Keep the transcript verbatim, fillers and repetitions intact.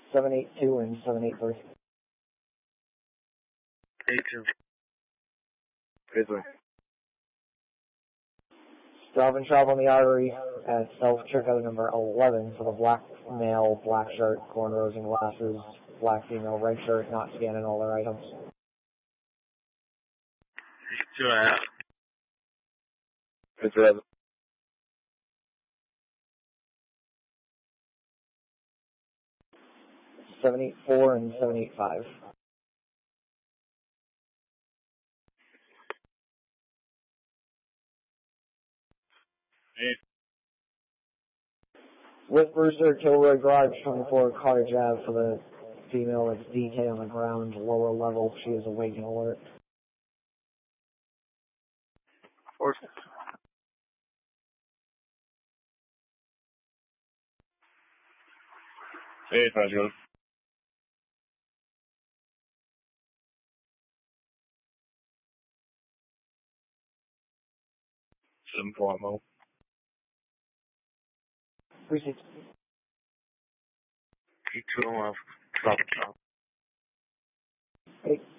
seven eight two and seven eight three. eight two. Good. Stop and travel on the artery at self-checkout number eleven for the black male, black shirt, cornrows and glasses, black female, red shirt, not scanning all their items. Two and a half. Good job. seven eight four and seven eight five. Eight. With Brewster, Kilroy Garage, twenty-four Cottage Ave for the female that's D K on the ground, lower level. She is awake and alert. Four. Eight, Roger. Seven four mo. Three six. Eight two and a half. Drop it down. Eight.